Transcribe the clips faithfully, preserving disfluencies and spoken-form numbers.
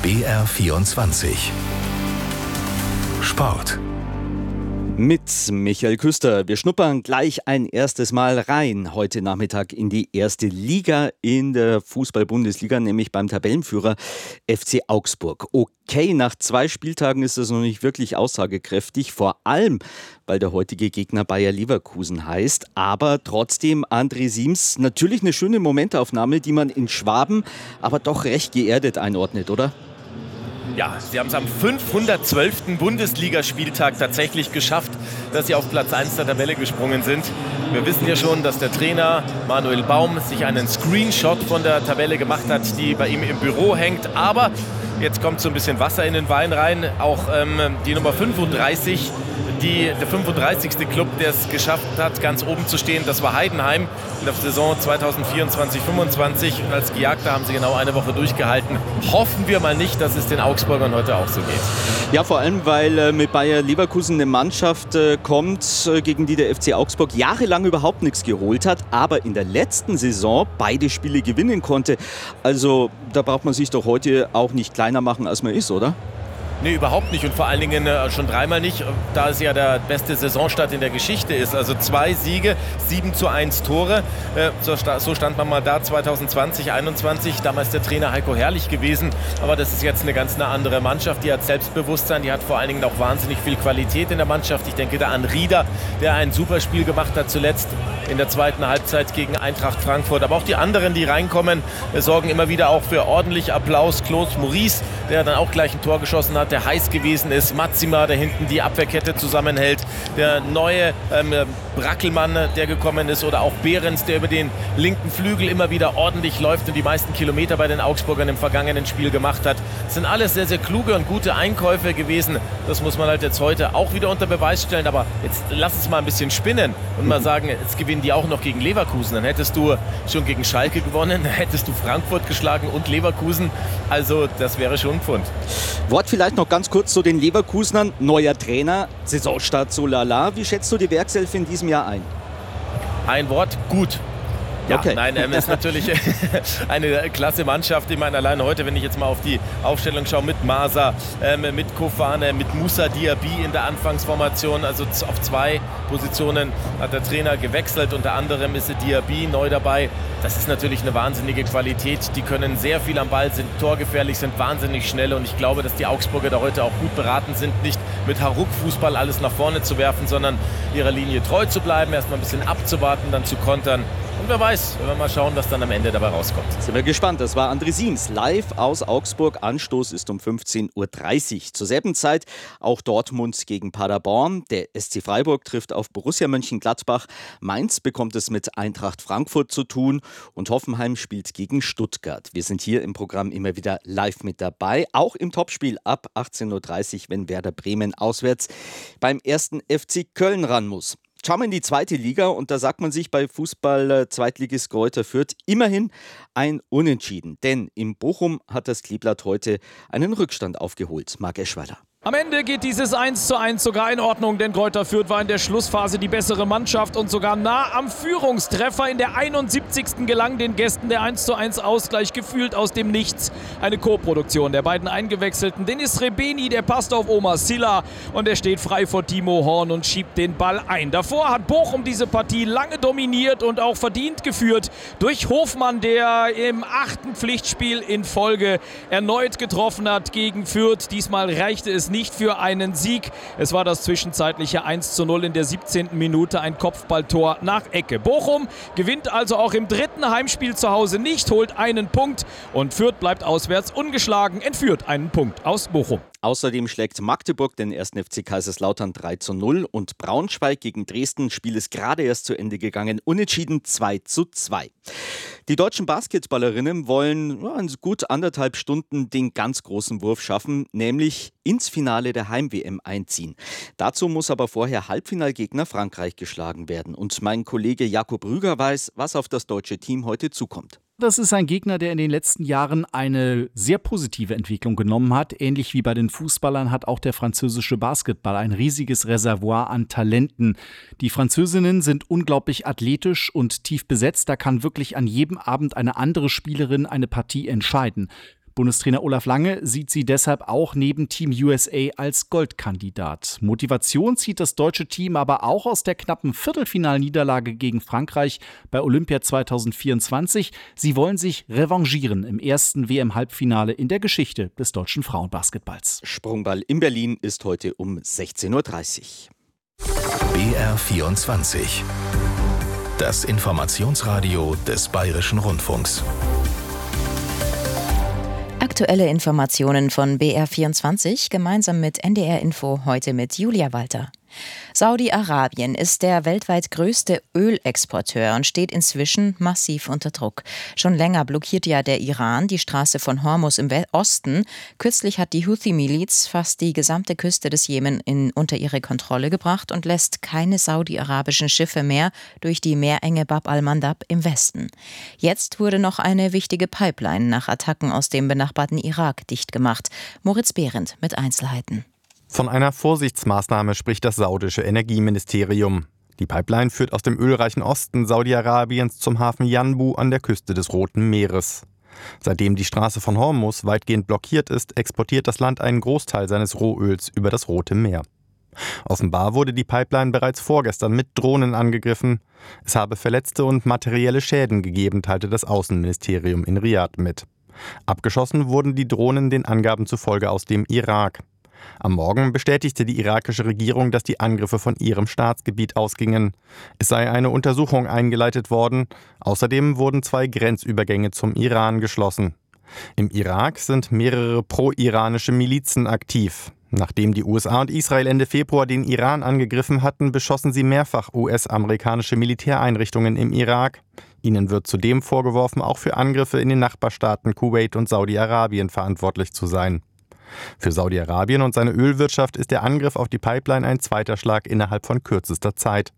B R vierundzwanzig Sport. Mit Michael Küster. Wir schnuppern gleich ein erstes Mal rein heute Nachmittag in die erste Liga in der Fußball-Bundesliga, nämlich beim Tabellenführer F C Augsburg. Okay, nach zwei Spieltagen ist das noch nicht wirklich aussagekräftig, vor allem, weil der heutige Gegner Bayer Leverkusen heißt. Aber trotzdem, André Siems, natürlich eine schöne Momentaufnahme, die man in Schwaben aber doch recht geerdet einordnet, oder? Ja, sie haben es am fünfhundertzwölften Bundesligaspieltag tatsächlich geschafft, dass sie auf Platz eins der Tabelle gesprungen sind. Wir wissen ja schon, dass der Trainer Manuel Baum sich einen Screenshot von der Tabelle gemacht hat, die bei ihm im Büro hängt. Aber jetzt kommt so ein bisschen Wasser in den Wein rein. Auch ähm, die Nummer fünfunddreißig, die, der fünfunddreißigste Club, der es geschafft hat, ganz oben zu stehen, das war Heidenheim in der Saison zweitausendvierundzwanzig fünfundzwanzig. Und als Gejagter haben sie genau eine Woche durchgehalten. Hoffen wir mal nicht, dass es den Augsburgern heute auch so geht. Ja, vor allem, weil äh, mit Bayer Leverkusen eine Mannschaft äh, kommt, äh, gegen die der F C Augsburg jahrelang überhaupt nichts geholt hat, aber in der letzten Saison beide Spiele gewinnen konnte. Also da braucht man sich doch heute auch nicht kleiner machen, als man ist, oder? Nee, überhaupt nicht und vor allen Dingen äh, schon dreimal nicht, da es ja der beste Saisonstart in der Geschichte ist. Also zwei Siege, sieben zu eins Tore. Äh, so, sta- so stand man mal da zweitausendzwanzig einundzwanzig. Damals der Trainer Heiko Herrlich gewesen. Aber das ist jetzt eine ganz eine andere Mannschaft. Die hat Selbstbewusstsein, die hat vor allen Dingen auch wahnsinnig viel Qualität in der Mannschaft. Ich denke da an Rieder, der ein super Spiel gemacht hat zuletzt in der zweiten Halbzeit gegen Eintracht Frankfurt. Aber auch die anderen, die reinkommen, äh, sorgen immer wieder auch für ordentlich Applaus. Claude Maurice, der dann auch gleich ein Tor geschossen hat, der heiß gewesen ist. Matsima, der hinten die Abwehrkette zusammenhält. Der neue ähm, Brackelmann, der gekommen ist. Oder auch Behrens, der über den linken Flügel immer wieder ordentlich läuft und die meisten Kilometer bei den Augsburgern im vergangenen Spiel gemacht hat. Das sind alles sehr, sehr kluge und gute Einkäufe gewesen. Das muss man halt jetzt heute auch wieder unter Beweis stellen. Aber jetzt lass es mal ein bisschen spinnen und mal sagen, jetzt gewinnen die auch noch gegen Leverkusen. Dann hättest du schon gegen Schalke gewonnen, dann hättest du Frankfurt geschlagen und Leverkusen. Also das wäre schon ein Pfund. Wort vielleicht noch ganz kurz zu den Leverkusenern. Neuer Trainer, Saisonstart so lala. Wie schätzt du die Werkself in diesem Jahr ein? Ein Wort, gut. Ja, okay. Nein, ähm, ist natürlich eine klasse Mannschaft. Ich meine, alleine heute, wenn ich jetzt mal auf die Aufstellung schaue, mit Masa, ähm, mit Kofane, mit Moussa Diaby in der Anfangsformation, also auf zwei Positionen hat der Trainer gewechselt. Unter anderem ist Diaby neu dabei. Das ist natürlich eine wahnsinnige Qualität. Die können sehr viel am Ball, sind torgefährlich, sind wahnsinnig schnell. Und ich glaube, dass die Augsburger da heute auch gut beraten sind, nicht mit Haruk-Fußball alles nach vorne zu werfen, sondern ihrer Linie treu zu bleiben, erstmal ein bisschen abzuwarten, dann zu kontern. Und wer weiß, wenn wir mal schauen, was dann am Ende dabei rauskommt. Sind wir gespannt. Das war André Siems live aus Augsburg. Anstoß ist um fünfzehn Uhr dreißig. Zur selben Zeit auch Dortmund gegen Paderborn. Der S C Freiburg trifft auf Borussia Mönchengladbach. Mainz bekommt es mit Eintracht Frankfurt zu tun. Und Hoffenheim spielt gegen Stuttgart. Wir sind hier im Programm immer wieder live mit dabei. Auch im Topspiel ab achtzehn Uhr dreißig, wenn Werder Bremen auswärts beim ersten F C Köln ran muss. Schauen wir in die zweite Liga und da sagt man sich bei Fußball-Zweitligist Greuther Fürth immerhin ein Unentschieden. Denn in Bochum hat das Kleeblatt heute einen Rückstand aufgeholt. Marc Eschweiler. Am Ende geht dieses eins zu eins sogar in Ordnung, denn Greuther Fürth war in der Schlussphase die bessere Mannschaft und sogar nah am Führungstreffer. In der einundsiebzigsten gelang den Gästen der eins zu eins Ausgleich, gefühlt aus dem Nichts. Eine Co-Produktion der beiden Eingewechselten. Denis Rebeni, der passt auf Omar Silla und er steht frei vor Timo Horn und schiebt den Ball ein. Davor hat Bochum diese Partie lange dominiert und auch verdient geführt durch Hofmann, der im achten Pflichtspiel in Folge erneut getroffen hat gegen Fürth. Diesmal reichte es nicht für einen Sieg. Es war das zwischenzeitliche eins zu null in der siebzehnten Minute, ein Kopfballtor nach Ecke. Bochum gewinnt also auch im dritten Heimspiel zu Hause nicht, holt einen Punkt und Fürth bleibt auswärts ungeschlagen, entführt einen Punkt aus Bochum. Außerdem schlägt Magdeburg den ersten F C Kaiserslautern drei zu null und Braunschweig gegen Dresden, Spiel ist gerade erst zu Ende gegangen, unentschieden zwei zu zwei. Die deutschen Basketballerinnen wollen ja, in gut anderthalb Stunden den ganz großen Wurf schaffen, nämlich ins Finale der Heim-W M einziehen. Dazu muss aber vorher Halbfinalgegner Frankreich geschlagen werden. Und mein Kollege Jakob Rüger weiß, was auf das deutsche Team heute zukommt. Das ist ein Gegner, der in den letzten Jahren eine sehr positive Entwicklung genommen hat. Ähnlich wie bei den Fußballern hat auch der französische Basketball ein riesiges Reservoir an Talenten. Die Französinnen sind unglaublich athletisch und tief besetzt. Da kann wirklich an jedem Abend eine andere Spielerin eine Partie entscheiden. Bundestrainer Olaf Lange sieht sie deshalb auch neben Team U S A als Goldkandidat. Motivation zieht das deutsche Team aber auch aus der knappen Viertelfinalniederlage gegen Frankreich bei Olympia zweitausendvierundzwanzig. Sie wollen sich revanchieren im ersten W M-Halbfinale in der Geschichte des deutschen Frauenbasketballs. Sprungball in Berlin ist heute um sechzehn Uhr dreißig. B R vierundzwanzig. Das Informationsradio des Bayerischen Rundfunks. Aktuelle Informationen von B R vierundzwanzig gemeinsam mit N D R Info, heute mit Julia Walter. Saudi-Arabien ist der weltweit größte Ölexporteur und steht inzwischen massiv unter Druck. Schon länger blockiert ja der Iran die Straße von Hormuz im Osten. Kürzlich hat die Houthi-Miliz fast die gesamte Küste des Jemen in, unter ihre Kontrolle gebracht und lässt keine saudi-arabischen Schiffe mehr durch die Meerenge Bab al-Mandab im Westen. Jetzt wurde noch eine wichtige Pipeline nach Attacken aus dem benachbarten Irak dicht gemacht. Moritz Behrendt mit Einzelheiten. Von einer Vorsichtsmaßnahme spricht das saudische Energieministerium. Die Pipeline führt aus dem ölreichen Osten Saudi-Arabiens zum Hafen Yanbu an der Küste des Roten Meeres. Seitdem die Straße von Hormuz weitgehend blockiert ist, exportiert das Land einen Großteil seines Rohöls über das Rote Meer. Offenbar wurde die Pipeline bereits vorgestern mit Drohnen angegriffen. Es habe Verletzte und materielle Schäden gegeben, teilte das Außenministerium in Riad mit. Abgeschossen wurden die Drohnen den Angaben zufolge aus dem Irak. Am Morgen bestätigte die irakische Regierung, dass die Angriffe von ihrem Staatsgebiet ausgingen. Es sei eine Untersuchung eingeleitet worden. Außerdem wurden zwei Grenzübergänge zum Iran geschlossen. Im Irak sind mehrere pro-iranische Milizen aktiv. Nachdem die U S A und Israel Ende Februar den Iran angegriffen hatten, beschossen sie mehrfach U S-amerikanische Militäreinrichtungen im Irak. Ihnen wird zudem vorgeworfen, auch für Angriffe in den Nachbarstaaten Kuwait und Saudi-Arabien verantwortlich zu sein. Für Saudi-Arabien und seine Ölwirtschaft ist der Angriff auf die Pipeline ein zweiter Schlag innerhalb von kürzester Zeit.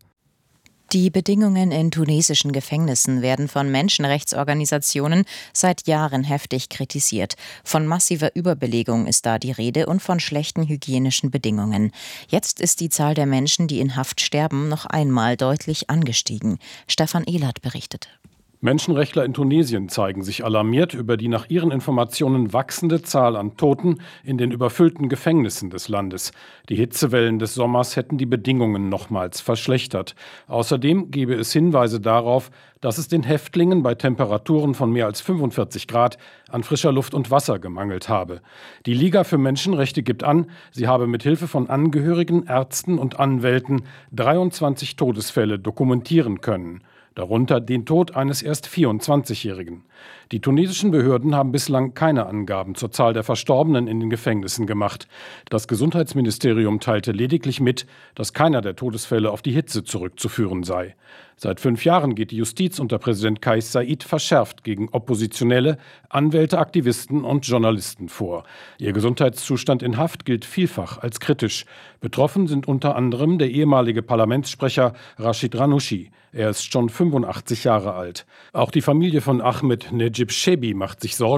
Die Bedingungen in tunesischen Gefängnissen werden von Menschenrechtsorganisationen seit Jahren heftig kritisiert. Von massiver Überbelegung ist da die Rede und von schlechten hygienischen Bedingungen. Jetzt ist die Zahl der Menschen, die in Haft sterben, noch einmal deutlich angestiegen. Stefan Ehlert berichtet. Menschenrechtler in Tunesien zeigen sich alarmiert über die nach ihren Informationen wachsende Zahl an Toten in den überfüllten Gefängnissen des Landes. Die Hitzewellen des Sommers hätten die Bedingungen nochmals verschlechtert. Außerdem gebe es Hinweise darauf, dass es den Häftlingen bei Temperaturen von mehr als fünfundvierzig Grad an frischer Luft und Wasser gemangelt habe. Die Liga für Menschenrechte gibt an, sie habe mit Hilfe von Angehörigen, Ärzten und Anwälten dreiundzwanzig Todesfälle dokumentieren können. Darunter den Tod eines erst vierundzwanzigjährigen. Die tunesischen Behörden haben bislang keine Angaben zur Zahl der Verstorbenen in den Gefängnissen gemacht. Das Gesundheitsministerium teilte lediglich mit, dass keiner der Todesfälle auf die Hitze zurückzuführen sei. Seit fünf Jahren geht die Justiz unter Präsident Kais Saied verschärft gegen Oppositionelle, Anwälte, Aktivisten und Journalisten vor. Ihr Gesundheitszustand in Haft gilt vielfach als kritisch. Betroffen sind unter anderem der ehemalige Parlamentssprecher Rashid Ranouchi. Er ist schon fünfundachtzig Jahre alt. Auch die Familie von Ahmed Necip Shebi macht sich Sorgen.